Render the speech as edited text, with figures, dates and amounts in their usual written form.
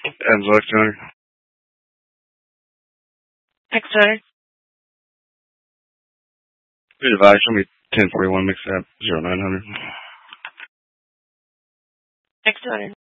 Adams Electronic. X200. Be advised, show me 1041 mix app 0900. X200.